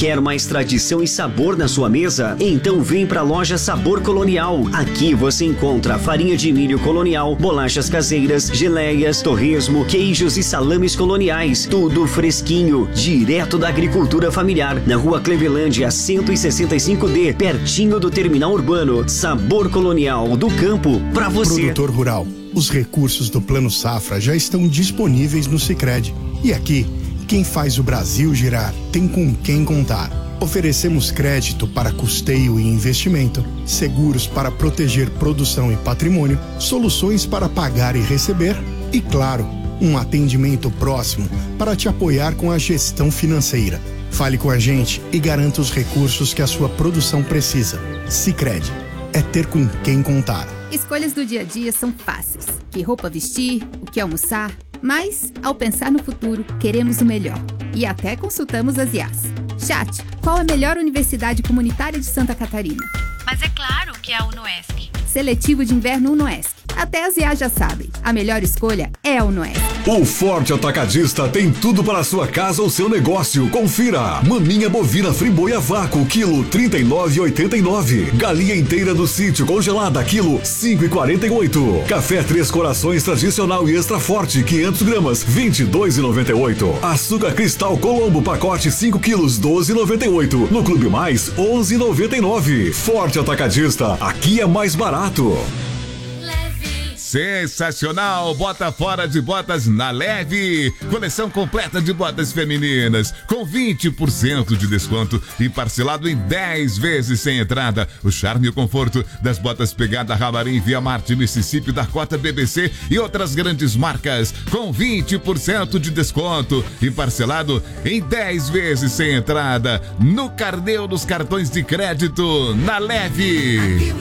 Quer mais tradição e sabor na sua mesa? Então vem pra loja Sabor Colonial. Aqui você encontra farinha de milho colonial, bolachas caseiras, geleias, torresmo, queijos e salames coloniais. Tudo fresquinho, direto da agricultura familiar. Na rua Clevelândia, 165D, pertinho do terminal urbano. Sabor Colonial, do campo pra você. Produtor rural, os recursos do Plano Safra já estão disponíveis no Sicredi. E aqui, quem faz o Brasil girar tem com quem contar. Oferecemos crédito para custeio e investimento, seguros para proteger produção e patrimônio, soluções para pagar e receber e, claro, um atendimento próximo para te apoiar com a gestão financeira. Fale com a gente e garanta os recursos que a sua produção precisa. Sicredi, é ter com quem contar. Escolhas do dia a dia são fáceis. Que roupa vestir, o que almoçar. Mas, ao pensar no futuro, queremos o melhor. E até consultamos as IAs. Chat, qual a melhor universidade comunitária de Santa Catarina? Mas é claro que é a UnoESC. Seletivo de inverno UnoESC. Até as IAs já sabem. A melhor escolha é a UnoESC. O Forte Atacadista tem tudo para a sua casa ou seu negócio. Confira. Maminha bovina friboi a vácuo, quilo R$39,89. Galinha inteira do sítio congelada, quilo R$5,48. Café Três Corações tradicional e extra forte, 500 gramas, R$22,98. Açúcar Cristal Colombo, pacote 5 quilos, R$12,98. No Clube Mais, R$11,99. Forte Atacadista, aqui é mais barato. Sensacional! Bota fora de botas na Leve. Coleção completa de botas femininas com 20% de desconto e parcelado em 10 vezes sem entrada. O charme e o conforto das botas Pegada Ramarim, Via Marte, Mississippi, Dakota, BBC e outras grandes marcas com 20% de desconto e parcelado em 10 vezes sem entrada no carnê dos cartões de crédito na Leve.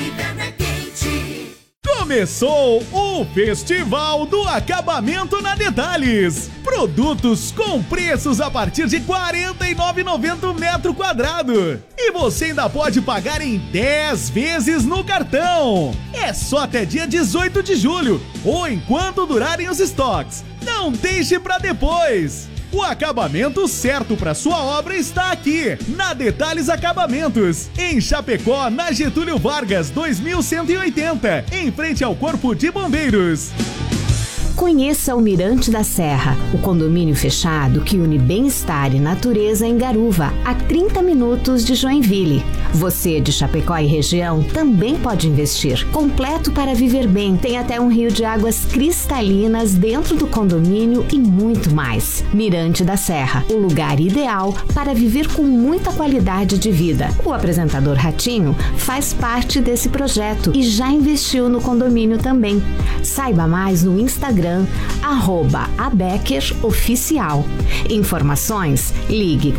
Começou o Festival do Acabamento na Detalhes. Produtos com preços a partir de R$ 49,90 o metro quadrado. E você ainda pode pagar em 10 vezes no cartão. É só até dia 18 de julho ou enquanto durarem os estoques. Não deixe para depois. O acabamento certo para sua obra está aqui, na Detalhes Acabamentos, em Chapecó, na Getúlio Vargas, 2180, em frente ao Corpo de Bombeiros. Conheça o Mirante da Serra, o condomínio fechado que une bem-estar e natureza em Garuva, a 30 minutos de Joinville. Você de Chapecó e região também pode investir. Completo para viver bem, tem até um rio de águas cristalinas dentro do condomínio e muito mais. Mirante da Serra, o lugar ideal para viver com muita qualidade de vida. O apresentador Ratinho faz parte desse projeto e já investiu no condomínio também. Saiba mais no Instagram @abeckeroficial. Informações, ligue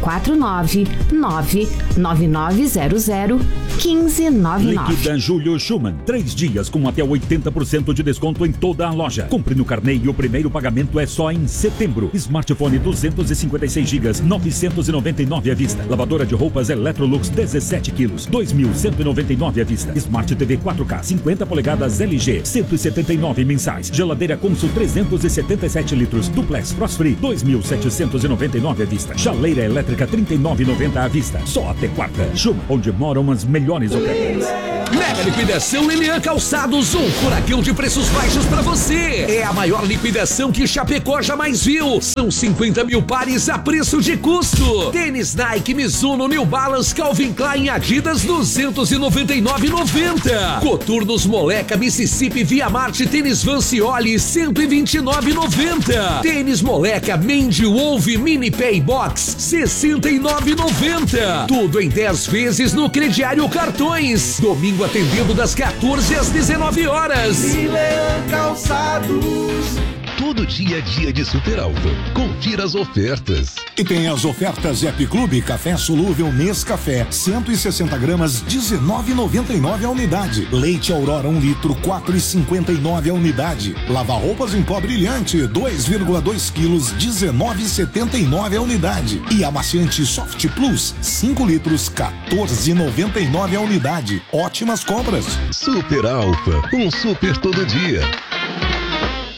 499-9900-1599. Liquida Julio Schumann, 3 dias com até 80% de desconto em toda a loja. Compre no carnê e o primeiro pagamento é só em setembro. Smartphone 256 GB, 999 à vista. Lavadora de roupas Electrolux 17 quilos, 2.199 à vista. Smart TV 4K 50 polegadas LG, 179 mensais. Geladeira Consul 377 litros, duplex Frost Free, 2.799 à vista. Chaleira elétrica 39,90 à vista. Só até quarta. Chuma, onde moram as melhores ofertas. Mega liquidação Elian Calçados, um furacão de preços baixos pra você. É a maior liquidação que Chapecó jamais viu. São 50 mil pares a preço de custo. Tênis Nike, Mizuno, New Balance, Calvin Klein, Adidas, 299,90. Coturnos Moleca, Mississippi, Via Marte, Tênis Vancioli, 129,90. Tênis Moleca, Mandy Wolf, Mini Pay Box, 69,90. Tudo em 10 vezes no crediário Cartões. Domingo atendendo das 14 às 19 horas. Milan Calçados. Todo dia é dia de Super Alto. Confira as ofertas. E tem as ofertas App Clube Café Solúvel Nescafé, 160 gramas, R$19,99 a unidade. Leite Aurora 1 litro, R$4,59 a unidade. Lava-roupas em pó brilhante, 2,2 quilos, R$19,79 a unidade. E amaciante Soft Plus, 5 litros, R$14,99 a unidade. Ótimas compras. Super Alfa, um super todo dia.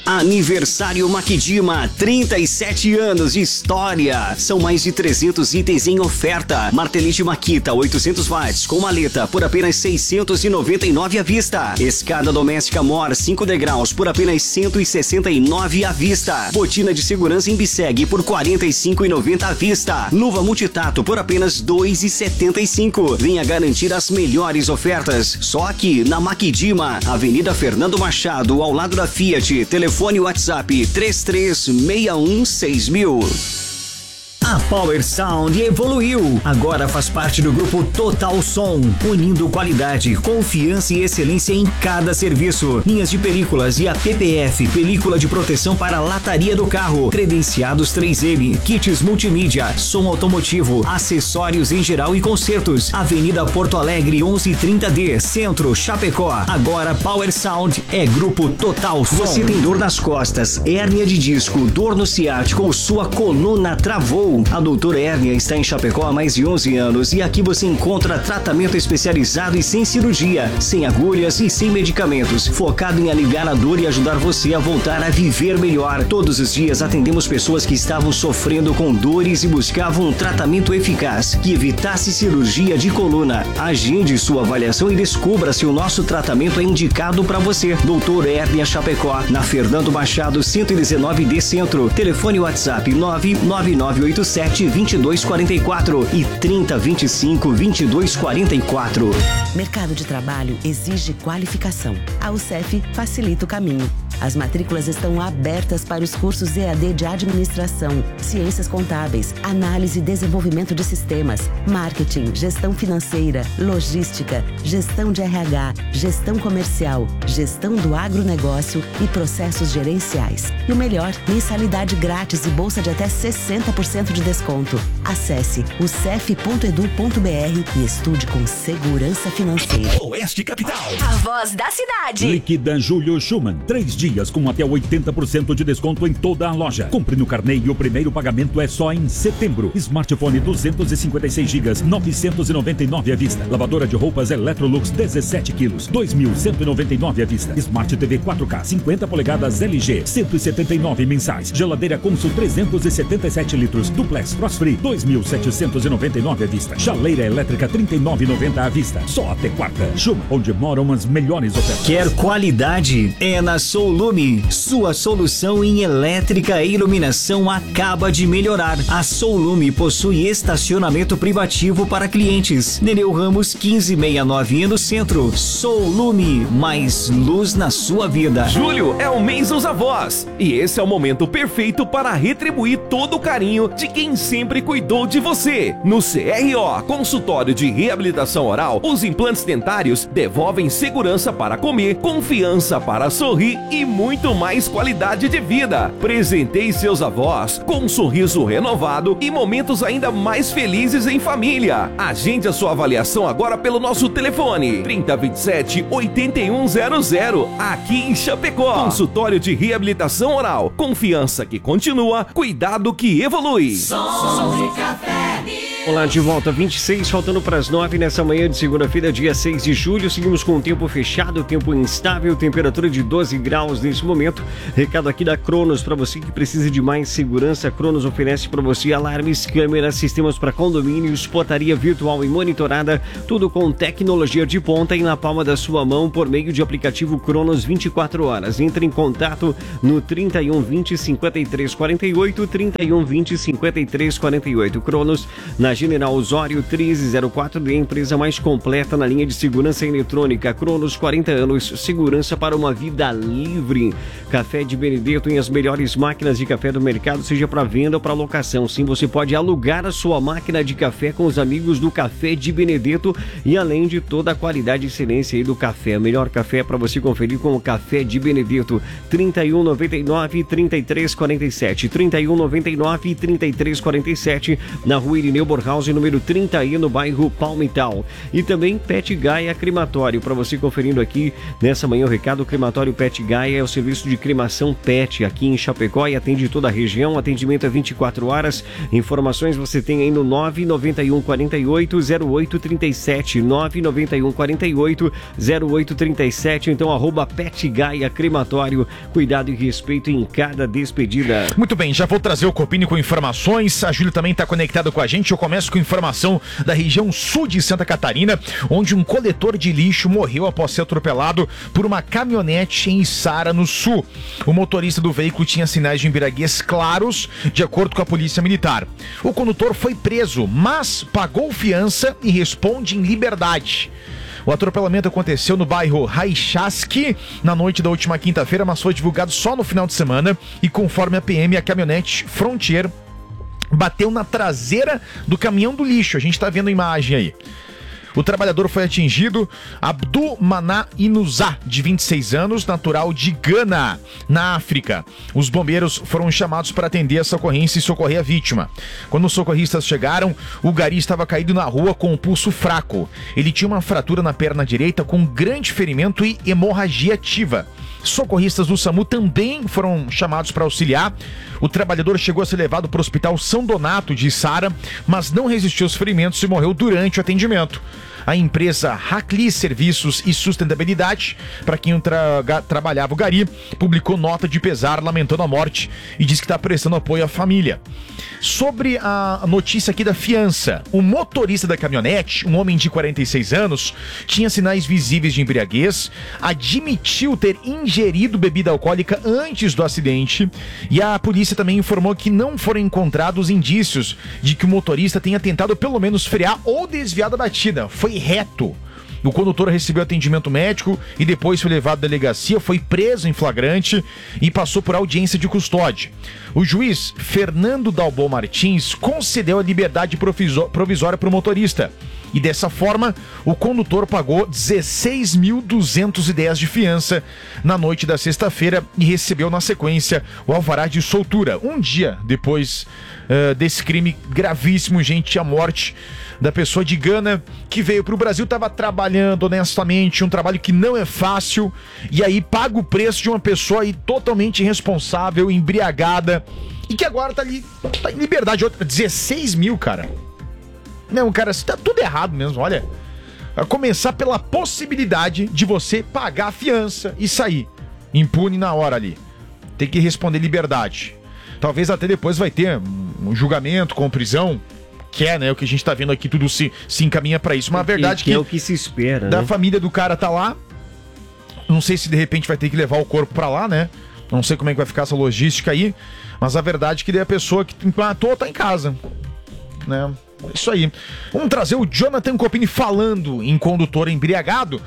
Aniversário Maquidima, 37 anos de história. São mais de 300 itens em oferta. Martelite Makita 800 watts com maleta por apenas 699 à vista. Escada doméstica Mor 5 degraus por apenas 169 à vista. Botina de segurança em Bisseg por 45,90 à vista. Luva multitato por apenas 2,75. Venha garantir as melhores ofertas só aqui na Maquidima, Avenida Fernando Machado, ao lado da Fiat. Telefone WhatsApp 33616000. A Power Sound evoluiu. Agora faz parte do grupo Total Som, unindo qualidade, confiança e excelência em cada serviço. Linhas de películas e a PPF, película de proteção para a lataria do carro, credenciados 3M, kits multimídia, som automotivo, acessórios em geral e concertos. Avenida Porto Alegre 1130D, Centro, Chapecó. Agora Power Sound é grupo Total Som. Você tem dor nas costas, hérnia de disco, dor no ciático ou sua coluna travou? A Doutora Hérnia está em Chapecó há mais de 11 anos e aqui você encontra tratamento especializado e sem cirurgia, sem agulhas e sem medicamentos, focado em aliviar a dor e ajudar você a voltar a viver melhor. Todos os dias atendemos pessoas que estavam sofrendo com dores e buscavam um tratamento eficaz que evitasse cirurgia de coluna. Agende sua avaliação e descubra se o nosso tratamento é indicado para você. Doutora Hérnia Chapecó, na Fernando Machado 119D Centro. Telefone WhatsApp 99987-2244 e 3025-2244. Mercado de trabalho exige qualificação. A UCEF facilita o caminho. As matrículas estão abertas para os cursos EAD de Administração, Ciências Contábeis, Análise e Desenvolvimento de Sistemas, Marketing, Gestão Financeira, Logística, Gestão de RH, Gestão Comercial, Gestão do Agronegócio e Processos Gerenciais. E o melhor, mensalidade grátis e bolsa de até 60% de desconto. Acesse ucef.edu.br e estude com segurança financeira. Oeste Capital. A voz da cidade. Liquida Júlio Schumann. 3 dias com até 80% de desconto em toda a loja. Compre no carnê e o primeiro pagamento é só em setembro. Smartphone 256 GB, 999 à vista. Lavadora de roupas Electrolux 17 quilos, 2.199 à vista. Smart TV 4K 50 polegadas LG, 179 mensais. Geladeira Consul 377 litros, duplex frost free 2.799 à vista. Chaleira elétrica 39,90 à vista. Só até quarta. Schumann, onde moram as melhores ofertas. Quer qualidade? É na Soulume. Sua solução em elétrica e iluminação acaba de melhorar. A Soulume possui estacionamento privativo para clientes. Nereu Ramos 1569 no centro. Soulume, mais luz na sua vida. Julho é o mês dos avós e esse é o momento perfeito para retribuir todo o carinho de quem sempre cuidou de você. No CRO, Consultório de Reabilitação Oral, os implantes dentários devolvem segurança para comer, confiança para sorrir e muito mais qualidade de vida. Presenteie seus avós com um sorriso renovado e momentos ainda mais felizes em família. Agende a sua avaliação agora pelo nosso telefone 3027-8100, aqui em Chapecó. Consultório de Reabilitação Oral, confiança que continua, cuidado que evolui. Som de café. Olá, de volta, 26, faltando para as 9 nessa manhã de segunda-feira, dia 6 de julho. Seguimos com o tempo fechado, tempo instável, temperatura de 12 graus nesse momento. Recado aqui da Cronos, para você que precisa de mais segurança. A Cronos oferece para você alarmes, câmeras, sistemas para condomínios, portaria virtual e monitorada, tudo com tecnologia de ponta e na palma da sua mão por meio de aplicativo Cronos 24 horas. Entre em contato no 3120 5348, 3120 5348. Cronos, na General Osório 1304, a empresa mais completa na linha de segurança eletrônica. Cronos, 40 anos, segurança para uma vida livre. Café de Benedetto tem as melhores máquinas de café do mercado, seja para venda ou para locação. Sim, você pode alugar a sua máquina de café com os amigos do Café de Benedetto e além de toda a qualidade e excelência aí do café. Melhor café para você conferir com o Café de Benedetto. 3199-3347, 3199-3347, na Rua Irineu Borges House número 30 aí no bairro Palmital. E também Pet Gaia Crematório, para você conferindo aqui nessa manhã o recado. O Crematório Pet Gaia é o serviço de cremação pet aqui em Chapecó e atende toda a região. Atendimento é 24 horas. Informações você tem aí no 991 48 0837, 991 48 0837, então @Pet Gaia Crematório. Cuidado e respeito em cada despedida. Muito bem, já vou trazer o Copini com informações. A Júlia também está conectada com a gente. Eu começo com informação da região sul de Santa Catarina, onde um coletor de lixo morreu após ser atropelado por uma caminhonete em Içara, no sul. O motorista do veículo tinha sinais de embriaguez claros, de acordo com a polícia militar. O condutor foi preso, mas pagou fiança e responde em liberdade. O atropelamento aconteceu no bairro Raixasque na noite da última quinta-feira, mas foi divulgado só no final de semana e, conforme a PM, a caminhonete Frontier bateu na traseira do caminhão do lixo. A gente tá vendo a imagem aí. O trabalhador foi atingido, Abdu Maná Inuzá, de 26 anos, natural de Gana, na África. Os bombeiros foram chamados para atender essa ocorrência e socorrer a vítima. Quando os socorristas chegaram, o gari estava caído na rua com o pulso fraco. Ele tinha uma fratura na perna direita com grande ferimento e hemorragia ativa. Socorristas do SAMU também foram chamados para auxiliar. O trabalhador chegou a ser levado para o Hospital São Donato de Içara, mas não resistiu aos ferimentos e morreu durante o atendimento. A empresa Hacli Serviços e Sustentabilidade, para quem trabalhava o gari, publicou nota de pesar lamentando a morte e diz que está prestando apoio à família. Sobre a notícia aqui da fiança, o motorista da caminhonete, um homem de 46 anos, tinha sinais visíveis de embriaguez, admitiu ter ingerido bebida alcoólica antes do acidente e a polícia também informou que não foram encontrados indícios de que o motorista tenha tentado pelo menos frear ou desviar da batida. Foi reto. O condutor recebeu atendimento médico e depois foi levado à delegacia, foi preso em flagrante e passou por audiência de custódia. O juiz Fernando Dalbon Martins concedeu a liberdade provisória para o motorista. E dessa forma, o condutor pagou 16.210 de fiança na noite da sexta-feira e recebeu na sequência o alvará de soltura. Um dia depois desse crime gravíssimo, gente, a morte da pessoa de Gana que veio para o Brasil, estava trabalhando honestamente, um trabalho que não é fácil, e aí paga o preço de uma pessoa aí totalmente irresponsável, embriagada, e que agora tá ali, tá em liberdade. Outra, 16 mil, cara. Não, cara, isso tá tudo errado mesmo, olha. A começar pela possibilidade de você pagar a fiança e sair impune na hora ali. Tem que responder liberdade. Talvez até depois vai ter um julgamento com prisão, que é, né, o que a gente tá vendo aqui, tudo se encaminha pra isso. Mas a verdade que é o que se espera, da né? família do cara tá lá. Não sei se de repente vai ter que levar o corpo pra lá, né? Não sei como é que vai ficar essa logística aí. Mas a verdade é que daí a pessoa que matou tá em casa, né? Isso aí. Vamos trazer o Jonathan Copini falando em condutor embriagado.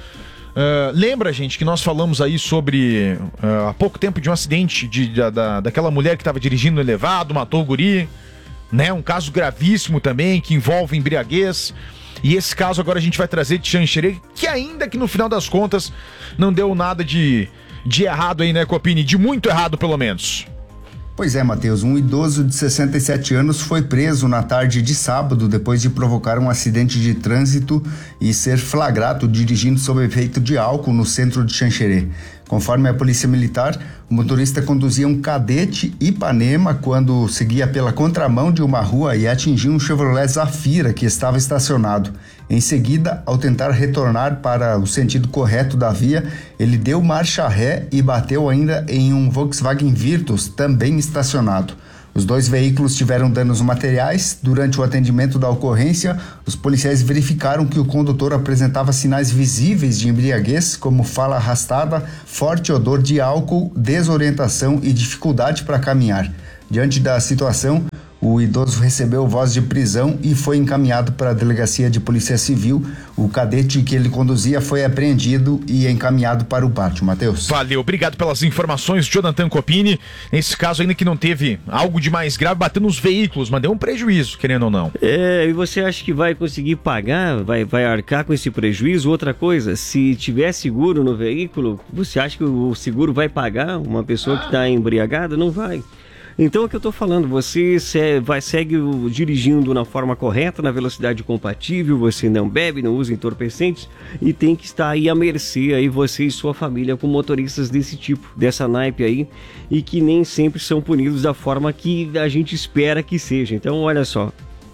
Lembra, gente, que nós falamos aí sobre há pouco tempo de um acidente daquela mulher que estava dirigindo no elevado, matou o guri, né? Um caso gravíssimo também, que envolve embriaguez. E esse caso agora a gente vai trazer de Xanxerê, que ainda que no final das contas não deu nada de errado aí, né, Copini? De muito errado, pelo menos. Pois é, Matheus, um idoso de 67 anos foi preso na tarde de sábado depois de provocar um acidente de trânsito e ser flagrado dirigindo sob efeito de álcool no centro de Xanxerê. Conforme a polícia militar, o motorista conduzia um Cadete Ipanema quando seguia pela contramão de uma rua e atingiu um Chevrolet Zafira que estava estacionado. Em seguida, ao tentar retornar para o sentido correto da via, ele deu marcha ré e bateu ainda em um Volkswagen Virtus, também estacionado. Os dois veículos tiveram danos materiais. Durante o atendimento da ocorrência, os policiais verificaram que o condutor apresentava sinais visíveis de embriaguez, como fala arrastada, forte odor de álcool, desorientação e dificuldade para caminhar. Diante da situação, o idoso recebeu voz de prisão e foi encaminhado para a delegacia de polícia civil. O cadete que ele conduzia foi apreendido e encaminhado para o pátio. Matheus. Valeu, obrigado pelas informações, Jonathan Copini. Nesse caso ainda que não teve algo de mais grave batendo nos veículos, mas deu um prejuízo, querendo ou não. E você acha que vai conseguir pagar, vai arcar com esse prejuízo? Outra coisa, se tiver seguro no veículo, você acha que o seguro vai pagar uma pessoa que está embriagada? Não vai. Então é o que eu tô falando, você segue dirigindo na forma correta, na velocidade compatível, você não bebe, não usa entorpecentes e tem que estar aí à mercê, aí você e sua família com motoristas desse tipo, dessa naipe aí, e que nem sempre são punidos da forma que a gente espera que seja. Então olha só,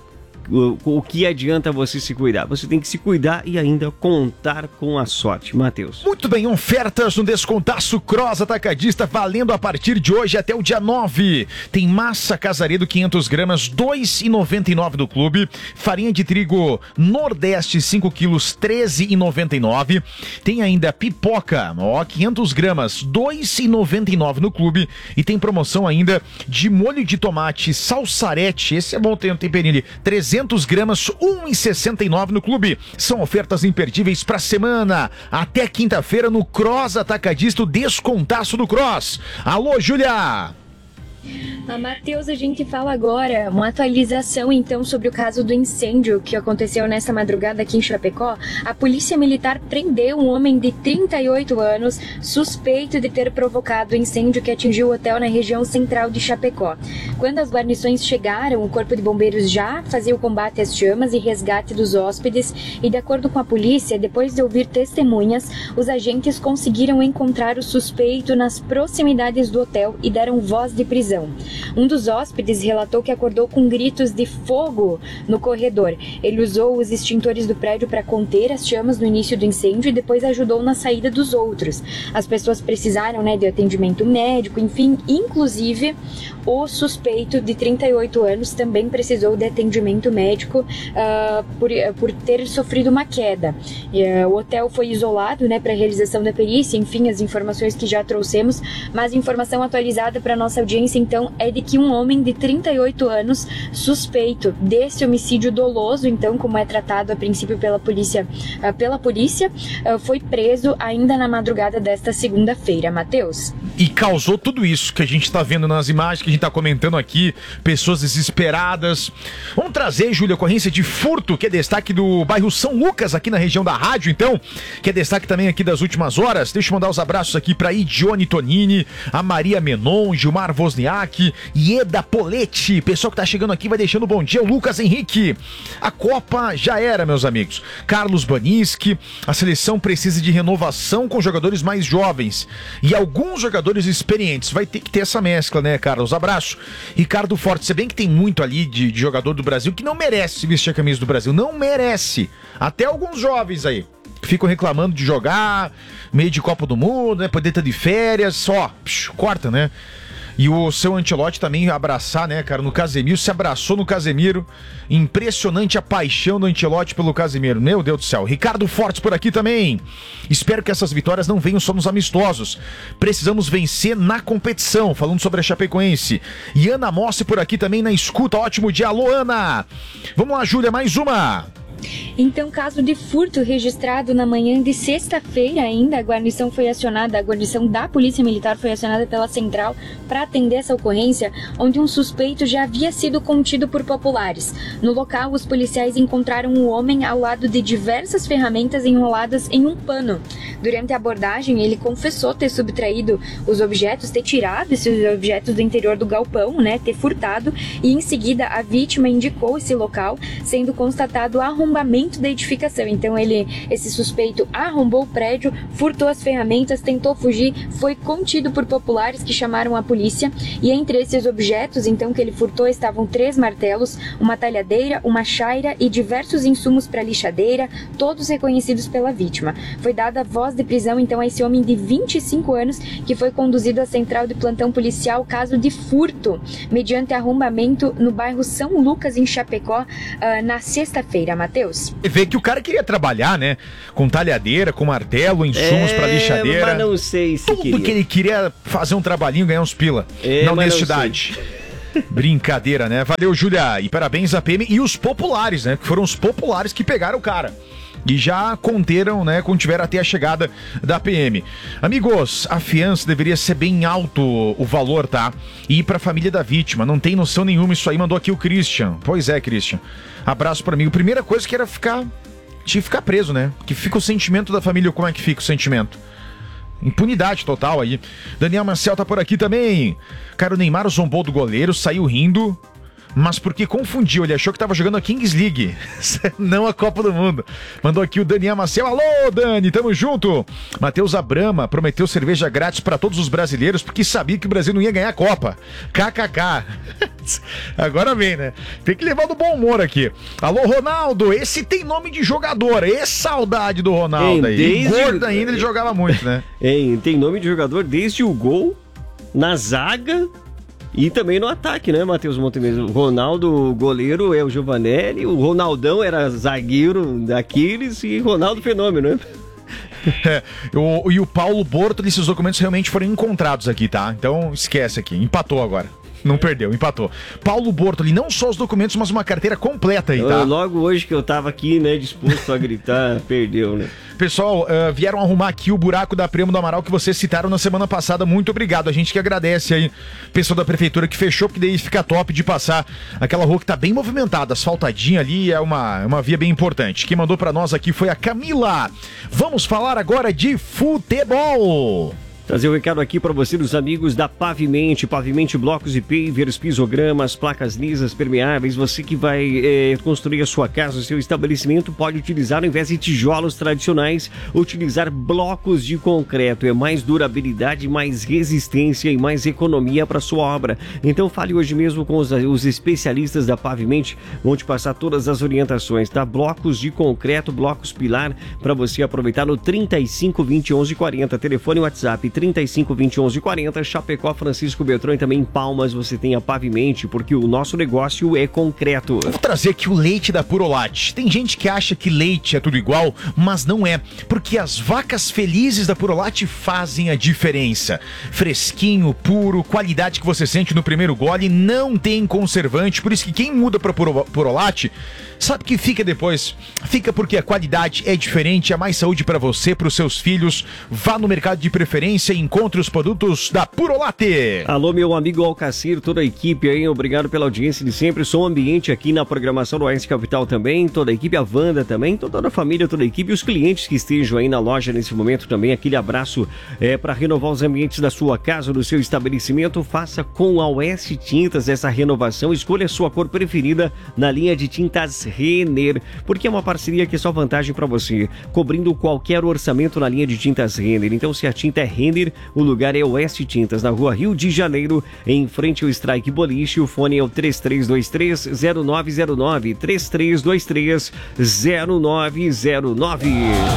o que adianta você se cuidar? Você tem que se cuidar e ainda contar com a sorte. Matheus. Muito bem, ofertas no Descontaço Cross Atacadista valendo a partir de hoje até o dia 9. Tem massa Casaredo 500 gramas, R$ 2,99 do clube. Farinha de trigo Nordeste 5 quilos, R$ 13,99. Tem ainda pipoca, 500 gramas, R$ 2,99 no clube. E tem promoção ainda de molho de tomate Salsarete, esse é bom, tem um temperinho ali, 300 gramas, R$ 1,69 no clube. São ofertas imperdíveis para semana. Até quinta-feira no Cross Atacadista, o Descontaço do Cross. Alô, Júlia! Matheus, a gente fala agora uma atualização então sobre o caso do incêndio que aconteceu nesta madrugada aqui em Chapecó. A polícia militar prendeu um homem de 38 anos suspeito de ter provocado o incêndio que atingiu o hotel na região central de Chapecó. Quando as guarnições chegaram, o corpo de bombeiros já fazia o combate às chamas e resgate dos hóspedes e, de acordo com a polícia, depois de ouvir testemunhas, os agentes conseguiram encontrar o suspeito nas proximidades do hotel e deram voz de prisão. Um dos hóspedes relatou que acordou com gritos de fogo no corredor. Ele usou os extintores do prédio para conter as chamas no início do incêndio e depois ajudou na saída dos outros. As pessoas precisaram, de atendimento médico, enfim, inclusive o suspeito de 38 anos também precisou de atendimento médico por ter sofrido uma queda. O hotel foi isolado para a realização da perícia, enfim, as informações que já trouxemos, mas informação atualizada para nossa audiência então é de que um homem de 38 anos suspeito desse homicídio doloso, então como é tratado a princípio pela polícia, foi preso ainda na madrugada desta segunda-feira. Matheus. E causou tudo isso que a gente está vendo nas imagens, que a gente está comentando aqui, pessoas desesperadas. Vamos trazer, Júlia, ocorrência de furto, que é destaque do bairro São Lucas, aqui na região da rádio, então, que é destaque também aqui das últimas horas. Deixa eu mandar os abraços aqui para Idione Tonini, a Maria Menon, Gilmar Wozniak, Ieda Poletti. Pessoal que tá chegando aqui vai deixando bom dia, o Lucas Henrique. A Copa já era, meus amigos. Carlos Baniski, a seleção precisa de renovação com jogadores mais jovens e alguns jogadores experientes. Vai ter que ter essa mescla, né, Carlos? Abraço. Ricardo Forte, se bem que tem muito ali de jogador do Brasil que não merece vestir a camisa do Brasil. Não merece. Até alguns jovens aí que ficam reclamando de jogar meio de Copa do Mundo, poder estar de férias, só corta, né? E o seu Ancelotti também abraçar, né, cara, no Casemiro, se abraçou no Casemiro. Impressionante a paixão do Ancelotti pelo Casemiro. Meu Deus do céu. Ricardo Fortes por aqui também. Espero que essas vitórias não venham só nos amistosos. Precisamos vencer na competição. Falando sobre a Chapecoense. E Ana Mossi por aqui também na escuta. Ótimo dia. Alô, Ana. Vamos lá, Júlia, mais uma. Então, caso de furto registrado na manhã de sexta-feira ainda, a guarnição da Polícia Militar foi acionada pela Central para atender essa ocorrência, onde um suspeito já havia sido contido por populares. No local, os policiais encontraram um homem ao lado de diversas ferramentas enroladas em um pano. Durante a abordagem, ele confessou ter subtraído os objetos, ter tirado esses objetos do interior do galpão, ter furtado, e em seguida a vítima indicou esse local, sendo constatado arrombamento da edificação. Então esse suspeito arrombou o prédio, furtou as ferramentas, tentou fugir, foi contido por populares que chamaram a polícia, e entre esses objetos então que ele furtou estavam 3 martelos, uma talhadeira, uma chaira e diversos insumos para lixadeira, todos reconhecidos pela vítima. Foi dada voz de prisão então a esse homem de 25 anos que foi conduzido à central de plantão policial, caso de furto mediante arrombamento no bairro São Lucas, em Chapecó, na sexta-feira. Matheus. Vê que o cara queria trabalhar, né? Com talhadeira, com martelo, insumos pra lixadeira. Mas não sei se tudo que ele queria fazer um trabalhinho, ganhar uns pila. Na honestidade. Brincadeira, né? Valeu, Júlia. E parabéns à PM e os populares, né? Que foram os populares que pegaram o cara. E já contiveram até a chegada da PM. Amigos, a fiança deveria ser bem alto o valor, tá? E ir pra família da vítima. Não tem noção nenhuma isso aí, mandou aqui o Christian. Pois é, Christian. Abraço pra amigo. Primeira coisa que era tinha que ficar preso, né? Que fica o sentimento da família, como é que fica o sentimento? Impunidade total aí. Daniel Marcel tá por aqui também. Cara, o Neymar zombou do goleiro, saiu rindo, mas porque confundiu, ele achou que tava jogando a Kings League, não a Copa do Mundo. Mandou aqui o Daniel Marcel. Alô, Dani, tamo junto. Matheus Abrama prometeu cerveja grátis pra todos os brasileiros porque sabia que o Brasil não ia ganhar a Copa. KKK. Agora vem, né? Tem que levar do bom humor aqui. Alô, Ronaldo, esse tem nome de jogador. Saudade do Ronaldo aí. Gordo ainda, ele jogava muito, né? Tem nome de jogador desde o gol, na zaga e também no ataque, né, Matheus Montemez? O Ronaldo, o goleiro, é o Giovanelli, o Ronaldão era zagueiro daqueles e Ronaldo Fenômeno, né? E o Paulo Bortoli, esses documentos realmente foram encontrados aqui, tá? Então esquece aqui, empatou agora. Não perdeu, empatou. Paulo Bortoli, não só os documentos, mas uma carteira completa aí, tá? Logo hoje que eu tava aqui, né, disposto a gritar, perdeu, né? Pessoal, vieram arrumar aqui o buraco da Prêmio do Amaral que vocês citaram na semana passada. Muito obrigado. A gente que agradece aí, pessoal da prefeitura que fechou, porque daí fica top de passar aquela rua que tá bem movimentada, asfaltadinha ali, é uma via bem importante. Quem mandou pra nós aqui foi a Camila. Vamos falar agora de futebol. Trazer um recado aqui para você dos amigos da Pavimente blocos e pavers, pisogramas, placas lisas, permeáveis. Você que vai construir a sua casa, o seu estabelecimento, pode utilizar, ao invés de tijolos tradicionais, utilizar blocos de concreto. É mais durabilidade, mais resistência e mais economia para sua obra. Então fale hoje mesmo com os especialistas da Pavimente, vão te passar todas as orientações, tá? Blocos de concreto, blocos pilar, para você aproveitar no 35 20 11 40, telefone e WhatsApp 35 20 11 40, Chapecó, Francisco Beltrão, e também em Palmas você tem a Pavimente, porque o nosso negócio é concreto. Vou trazer aqui o leite da Purolate. Tem gente que acha que leite é tudo igual, mas não é, porque as vacas felizes da Purolate fazem a diferença. Fresquinho, puro, qualidade que você sente no primeiro gole, não tem conservante, por isso que quem muda para Purolate sabe que fica depois. Fica porque a qualidade é diferente, é mais saúde para você, para os seus filhos. Vá no mercado de preferência e encontre os produtos da Purolate. Alô, meu amigo Alcacir, toda a equipe aí, obrigado pela audiência de sempre. Som ambiente aqui na programação do Oeste Capital também, toda a equipe, a Wanda também, toda a família, toda a equipe, os clientes que estejam aí na loja nesse momento também, aquele abraço para renovar os ambientes da sua casa, do seu estabelecimento. Faça com a Oeste Tintas essa renovação, escolha a sua cor preferida na linha de tintas Renner, porque é uma parceria que é só vantagem para você, cobrindo qualquer orçamento na linha de tintas Renner. Então, se a tinta é Renner, o lugar é Oeste Tintas, na rua Rio de Janeiro, em frente ao Strike Boliche. O fone é o 3323-0909, 3323-0909.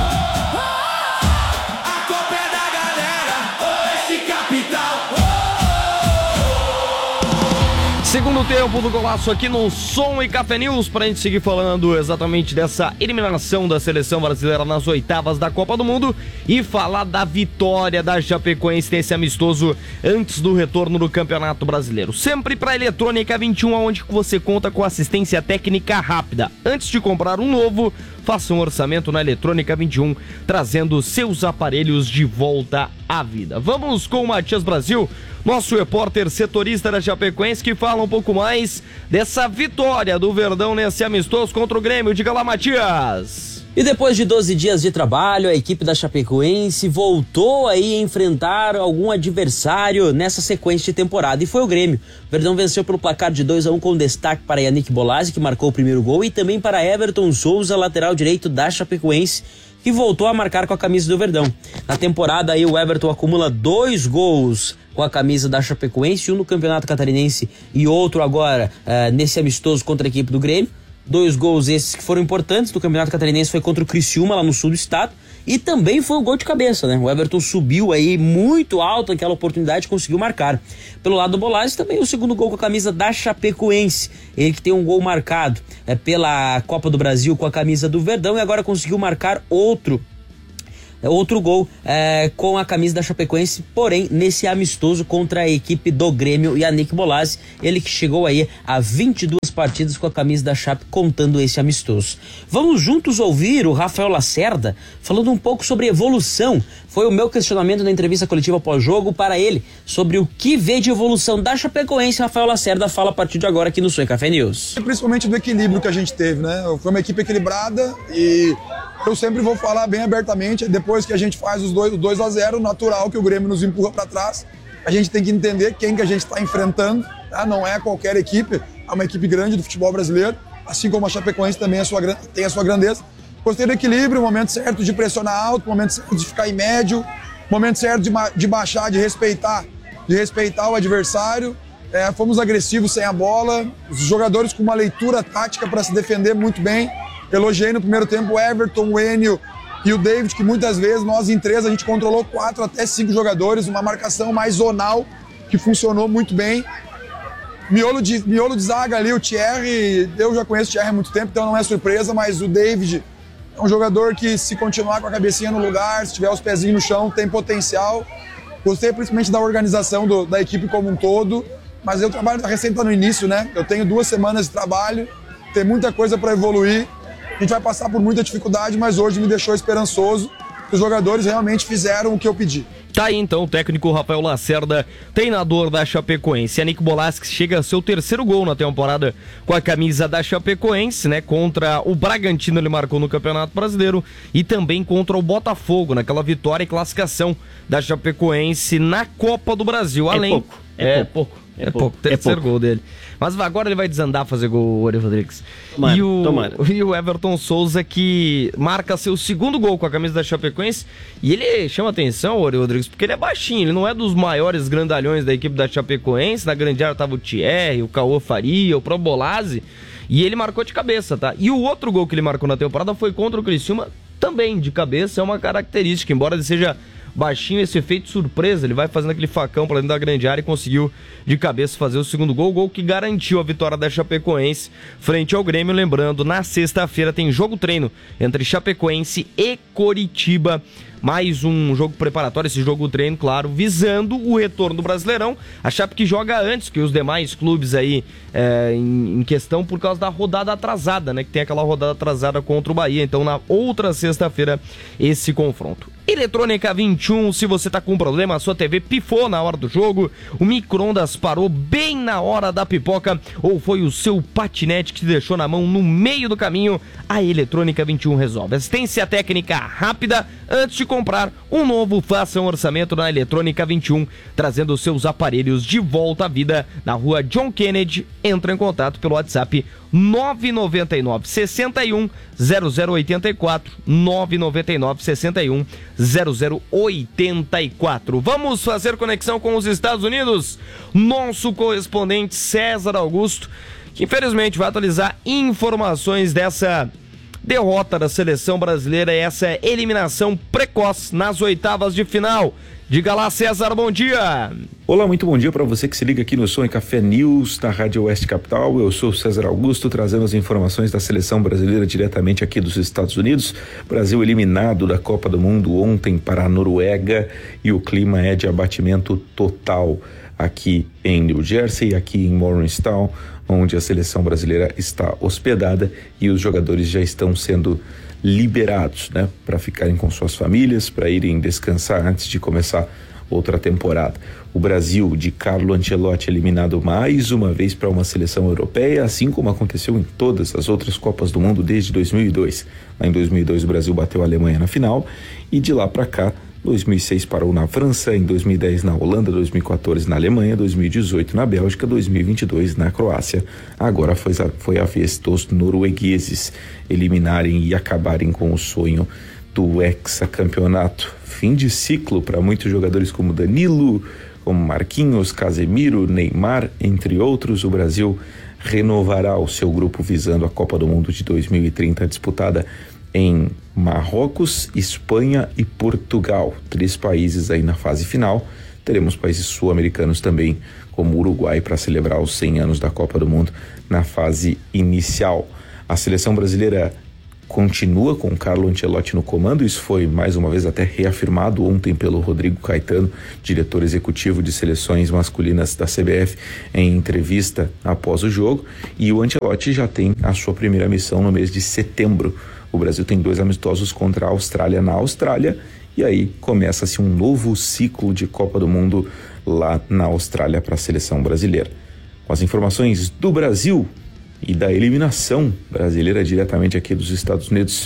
Segundo tempo do golaço aqui no Som e Café News, pra gente seguir falando exatamente dessa eliminação da seleção brasileira nas oitavas da Copa do Mundo e falar da vitória da Chapecoense nesse amistoso antes do retorno do Campeonato Brasileiro. Sempre pra Eletrônica 21, onde você conta com assistência técnica rápida. Antes de comprar um novo, faça um orçamento na Eletrônica 21, trazendo seus aparelhos de volta à vida. Vamos com o Matias Brasil, nosso repórter setorista da Chapecoense, que fala um pouco mais dessa vitória do Verdão nesse amistoso contra o Grêmio. Diga lá, Matias! E depois de 12 dias de trabalho, a equipe da Chapecoense voltou aí a enfrentar algum adversário nessa sequência de temporada, e foi o Grêmio. O Verdão venceu pelo placar de 2-1 com destaque para Yannick Bolazzi, que marcou o primeiro gol, e também para Everton Souza, lateral direito da Chapecoense, que voltou a marcar com a camisa do Verdão. Na temporada aí o Everton acumula 2 gols com a camisa da Chapecoense, um no Campeonato Catarinense e outro agora nesse amistoso contra a equipe do Grêmio. 2 gols esses que foram importantes do Campeonato Catarinense, foi contra o Criciúma lá no sul do estado, e também foi um gol de cabeça, né? O Everton subiu aí muito alto naquela oportunidade e conseguiu marcar. Pelo lado do Bolazzi, também o segundo gol com a camisa da Chapecoense, ele que tem um gol marcado pela Copa do Brasil com a camisa do Verdão, e agora conseguiu marcar outro gol com a camisa da Chapecoense, porém nesse amistoso contra a equipe do Grêmio. Yannick Bolazzi, ele que chegou aí a 22 partidas com a camisa da Chape, contando esse amistoso. Vamos juntos ouvir o Rafael Lacerda falando um pouco sobre evolução. Foi o meu questionamento na entrevista coletiva pós-jogo para ele, sobre o que vê de evolução da Chapecoense. Rafael Lacerda fala a partir de agora aqui no Som e Café News. Principalmente do equilíbrio que a gente teve, né? Foi uma equipe equilibrada e eu sempre vou falar bem abertamente, depois que a gente faz os 2-0, natural que o Grêmio nos empurra para trás, a gente tem que entender quem que a gente está enfrentando, tá? Não é qualquer equipe, é uma equipe grande do futebol brasileiro, assim como a Chapecoense também tem a sua grandeza. Gostei do equilíbrio, o momento certo de pressionar alto, o momento certo de ficar em médio, o momento certo de baixar, de respeitar o adversário. Fomos agressivos sem a bola, os jogadores com uma leitura tática para se defender muito bem. Elogiei no primeiro tempo o Everton, o Enio e o David, que muitas vezes nós em 3 a gente controlou 4 até 5 jogadores, uma marcação mais zonal que funcionou muito bem. Miolo de zaga ali, o Thierry, eu já conheço o Thierry há muito tempo, então não é surpresa, mas o David é um jogador que, se continuar com a cabecinha no lugar, se tiver os pezinhos no chão, tem potencial. Gostei principalmente da organização da equipe como um todo, mas o trabalho recém está no início, né? Eu tenho 2 semanas de trabalho, tem muita coisa para evoluir, a gente vai passar por muita dificuldade, mas hoje me deixou esperançoso que os jogadores realmente fizeram o que eu pedi. Tá aí então o técnico Rafael Lacerda, treinador da Chapecoense. A Nick Bolasque chega a seu 3º gol na temporada com a camisa da Chapecoense, né? Contra o Bragantino ele marcou no Campeonato Brasileiro e também contra o Botafogo, naquela vitória e classificação da Chapecoense na Copa do Brasil. É pouco. Terceiro gol dele. Mas agora ele vai desandar a fazer gol, o Ori Rodrigues. E o Everton Souza, que marca seu 2º gol com a camisa da Chapecoense. E ele chama atenção, Ori Rodrigues, porque ele é baixinho. Ele não é dos maiores grandalhões da equipe da Chapecoense. Na grande área tava o Thierry, o Caô Faria, o Probolazzi. E ele marcou de cabeça, tá? E o outro gol que ele marcou na temporada foi contra o Criciúma, também de cabeça. É uma característica, embora ele seja baixinho, esse efeito surpresa, ele vai fazendo aquele facão para dentro da grande área e conseguiu de cabeça fazer o 2º gol, gol que garantiu a vitória da Chapecoense frente ao Grêmio. Lembrando, na sexta-feira tem jogo treino entre Chapecoense e Coritiba, mais um jogo preparatório, esse jogo treino, claro, visando o retorno do Brasileirão. A Chape que joga antes que os demais clubes aí em questão por causa da rodada atrasada, né, que tem aquela rodada atrasada contra o Bahia. Então na outra sexta-feira esse confronto. Eletrônica 21, se você tá com um problema, a sua TV pifou na hora do jogo, o micro-ondas parou bem na hora da pipoca, ou foi o seu patinete que te deixou na mão no meio do caminho, a Eletrônica 21 resolve. Assistência técnica rápida, antes de comprar um novo, faça um orçamento na Eletrônica 21, trazendo os seus aparelhos de volta à vida na rua John Kennedy. Entra em contato pelo WhatsApp 999 61 0084 999 61 0084. Vamos fazer conexão com os Estados Unidos. Nosso correspondente César Augusto, que infelizmente vai atualizar informações dessa derrota da seleção brasileira e essa eliminação precoce nas oitavas de final. Diga lá, César, bom dia. Olá, muito bom dia para você que se liga aqui no Som e Café News da Rádio Oeste Capital. Eu sou o César Augusto, trazendo as informações da seleção brasileira diretamente aqui dos Estados Unidos. Brasil eliminado da Copa do Mundo ontem para a Noruega e o clima é de abatimento total aqui em New Jersey, aqui em Morristown, onde a seleção brasileira está hospedada e os jogadores já estão sendo liberados, né, para ficarem com suas famílias, para irem descansar antes de começar outra temporada. O Brasil de Carlo Ancelotti eliminado mais uma vez para uma seleção europeia, assim como aconteceu em todas as outras Copas do Mundo desde 2002. Lá em 2002 o Brasil bateu a Alemanha na final e de lá para cá 2006 parou na França, em 2010 na Holanda, 2014 na Alemanha, 2018 na Bélgica, 2022 na Croácia. Agora foi a vez dos noruegueses eliminarem e acabarem com o sonho do hexacampeonato. Fim de ciclo para muitos jogadores como Danilo, como Marquinhos, Casemiro, Neymar, entre outros. O Brasil renovará o seu grupo visando a Copa do Mundo de 2030, disputada em Marrocos, Espanha e Portugal. 3 países aí na fase final. Teremos países sul-americanos também, como o Uruguai, para celebrar os 100 anos da Copa do Mundo na fase inicial. A seleção brasileira continua com Carlo Ancelotti no comando. Isso foi mais uma vez até reafirmado ontem pelo Rodrigo Caetano, diretor executivo de seleções masculinas da CBF, em entrevista após o jogo. E o Ancelotti já tem a sua primeira missão no mês de setembro. O Brasil tem 2 amistosos contra a Austrália na Austrália e aí começa-se um novo ciclo de Copa do Mundo lá na Austrália para a seleção brasileira. Com as informações do Brasil e da eliminação brasileira diretamente aqui dos Estados Unidos,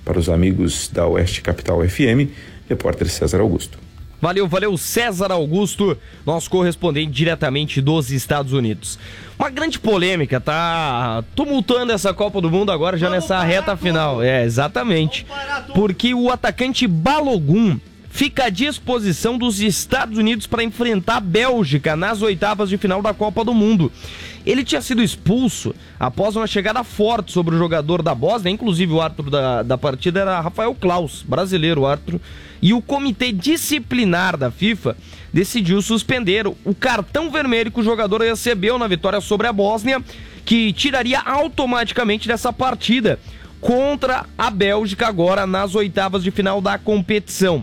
para os amigos da Oeste Capital FM, repórter César Augusto. Valeu César Augusto, nosso correspondente diretamente dos Estados Unidos. Uma grande polêmica tá tumultuando essa Copa do Mundo agora já nessa reta final. Exatamente. Porque o atacante Balogun fica à disposição dos Estados Unidos para enfrentar a Bélgica nas oitavas de final da Copa do Mundo. Ele tinha sido expulso após uma chegada forte sobre o jogador da Bósnia, inclusive o árbitro da partida era Rafael Klaus, brasileiro árbitro, e o comitê disciplinar da FIFA decidiu suspender o cartão vermelho que o jogador recebeu na vitória sobre a Bósnia, que tiraria automaticamente dessa partida contra a Bélgica agora nas oitavas de final da competição.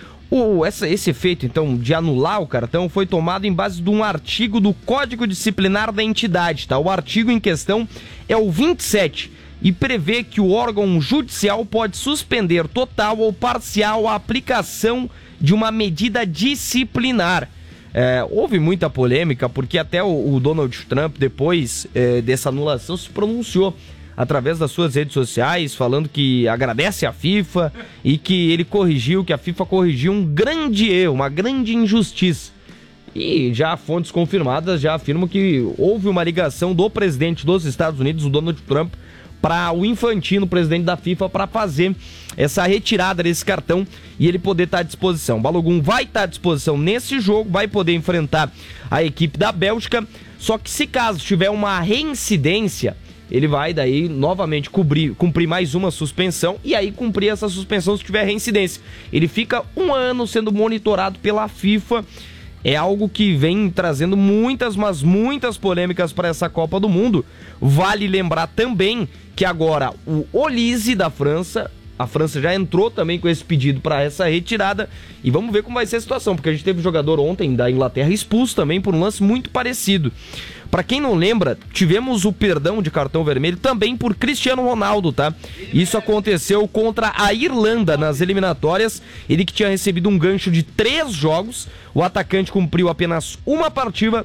Esse efeito, então, de anular o cartão foi tomado em base de um artigo do Código Disciplinar da entidade, tá? O artigo em questão é o 27 e prevê que o órgão judicial pode suspender total ou parcial a aplicação de uma medida disciplinar. Houve muita polêmica porque até o Donald Trump, depois dessa anulação, se pronunciou através das suas redes sociais, falando que agradece à FIFA e que a FIFA corrigiu um grande erro, uma grande injustiça. E já fontes confirmadas já afirmam que houve uma ligação do presidente dos Estados Unidos, o Donald Trump, para o Infantino, presidente da FIFA, para fazer essa retirada desse cartão e ele poder estar à disposição. O Balogun vai estar à disposição nesse jogo, vai poder enfrentar a equipe da Bélgica, só que se caso tiver uma reincidência, ele vai daí novamente cumprir mais uma suspensão e aí cumprir essa suspensão se tiver reincidência. Ele fica 1 ano sendo monitorado pela FIFA. É algo que vem trazendo muitas polêmicas para essa Copa do Mundo. Vale lembrar também que agora o Olise da França, a França já entrou também com esse pedido para essa retirada e vamos ver como vai ser a situação, porque a gente teve um jogador ontem da Inglaterra expulso também por um lance muito parecido. Para quem não lembra, tivemos o perdão de cartão vermelho também por Cristiano Ronaldo, tá? Isso aconteceu contra a Irlanda nas eliminatórias. Ele que tinha recebido um gancho de 3 jogos. O atacante cumpriu apenas uma partida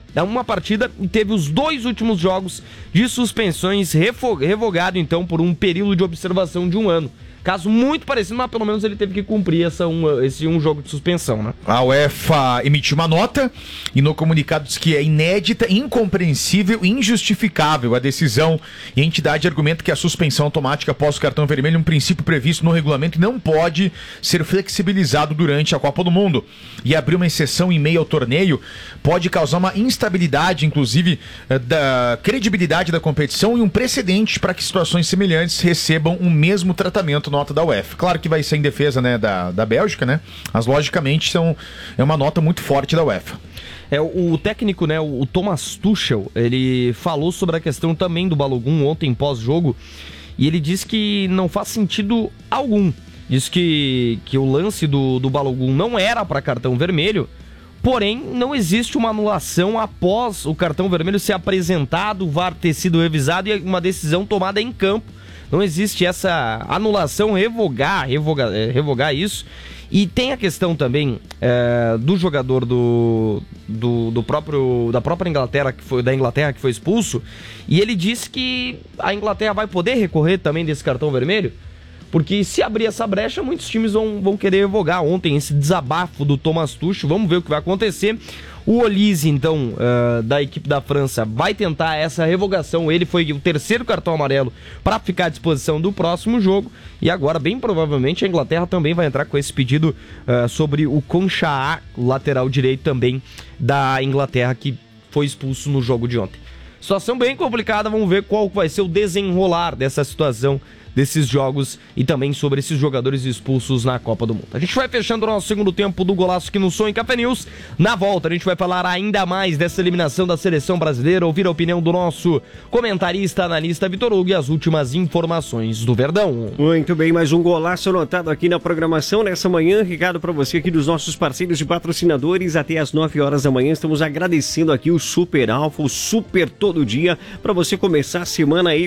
e teve os 2 últimos jogos de suspensões revogado, então, por um período de observação de 1 ano. Caso muito parecido, mas pelo menos ele teve que cumprir esse um jogo de suspensão, né? A UEFA emitiu uma nota e no comunicado diz que é inédita, incompreensível e injustificável a decisão. E a entidade argumenta que a suspensão automática após o cartão vermelho é um princípio previsto no regulamento e não pode ser flexibilizado durante a Copa do Mundo. E abrir uma exceção em meio ao torneio pode causar uma instabilidade, inclusive, da credibilidade da competição e um precedente para que situações semelhantes recebam o mesmo tratamento, nota da UEFA. Claro que vai ser em defesa, né, da Bélgica, né? Mas logicamente é uma nota muito forte da UEFA. O técnico, né, o Thomas Tuchel, ele falou sobre a questão também do Balogun ontem pós-jogo e ele disse que não faz sentido algum. Diz que o lance do Balogun não era para cartão vermelho, porém não existe uma anulação após o cartão vermelho ser apresentado, o VAR ter sido revisado e uma decisão tomada em campo. Não existe essa anulação, revogar isso. E tem a questão também do jogador da própria Inglaterra que foi expulso. E ele disse que a Inglaterra vai poder recorrer também desse cartão vermelho. Porque se abrir essa brecha, muitos times vão querer revogar. Ontem, esse desabafo do Thomas Tuchel, vamos ver o que vai acontecer. O Olise, então, da equipe da França, vai tentar essa revogação. Ele foi o 3º cartão amarelo para ficar à disposição do próximo jogo. E agora, bem provavelmente, a Inglaterra também vai entrar com esse pedido sobre o Konchá, lateral direito também da Inglaterra, que foi expulso no jogo de ontem. Situação bem complicada, vamos ver qual vai ser o desenrolar dessa situação, desses jogos e também sobre esses jogadores expulsos na Copa do Mundo. A gente vai fechando o nosso segundo tempo do Golaço aqui no Som em Café News. Na volta a gente vai falar ainda mais dessa eliminação da seleção brasileira, ouvir a opinião do nosso comentarista, analista Vitor Hugo e as últimas informações do Verdão. Muito bem, mais um golaço anotado aqui na programação nessa manhã. Recado para você aqui dos nossos parceiros e patrocinadores. Até às 9 horas da manhã estamos agradecendo aqui o Super Alfa, o Super Todo Dia, para você começar a semana aí